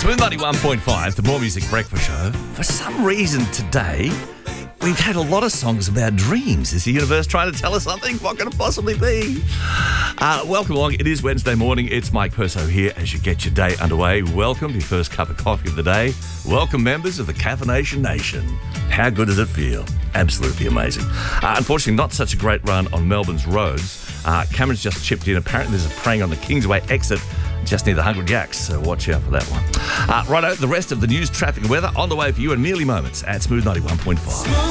Smooth 91.5, the More Music Breakfast Show. For some reason today, we've had a lot of songs about dreams. Is the universe trying to tell us something? What can it possibly be? Welcome along. It is Wednesday morning. It's Mike Perso here as you get your day underway. Welcome to your first cup of coffee of the day. Welcome, members of the Caffeination Nation. How good does it feel? Absolutely amazing. Unfortunately, not such a great run on Melbourne's roads. Cameron's just chipped in. Apparently, there's a praying on the Kingsway exit just near the Hungry Jacks, so watch out for that one. Righto, the rest of the news, traffic and weather on the way for you in merely moments at Smooth 91.5.